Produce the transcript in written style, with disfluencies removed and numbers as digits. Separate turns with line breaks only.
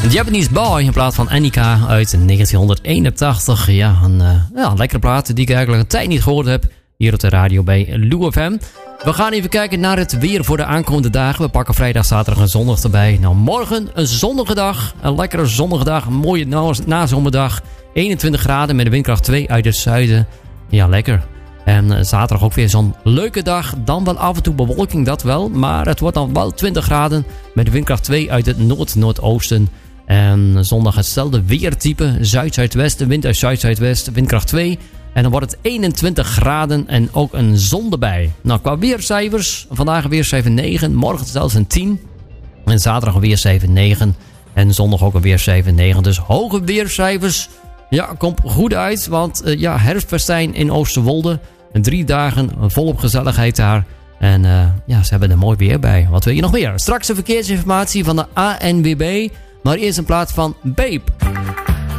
Japanese Boy in plaats van Annika uit 1981. Ja, een lekkere plaat die ik eigenlijk een tijd niet gehoord heb. Hier op de radio bij Lou FM. We gaan even kijken naar het weer voor de aankomende dagen. We pakken vrijdag, zaterdag en zondag erbij. Nou, morgen een zonnige dag. Een lekkere zonnige dag. Een mooie nazomerdag. 21 graden met de windkracht 2 uit het zuiden. Ja, lekker. En zaterdag ook weer zo'n leuke dag. Dan wel af en toe bewolking, dat wel. Maar het wordt dan wel 20 graden met de windkracht 2 uit het noord-noordoosten. En zondag hetzelfde weertype. Zuid-zuidwesten, wind uit zuid-zuidwest, windkracht 2. En dan wordt het 21 graden en ook een zon erbij. Nou, qua weercijfers. Vandaag een weercijfer 9. Morgen zelfs een 10. En zaterdag een weercijfer 9. En zondag ook een weercijfer 9. Dus hoge weercijfers. Ja, komt goed uit. Want herfstfestijn in Oosterwolde. 3 dagen volop gezelligheid daar. En ze hebben er mooi weer bij. Wat wil je nog meer? Straks de verkeersinformatie van de ANWB. Maar eerst een plaats van Babe.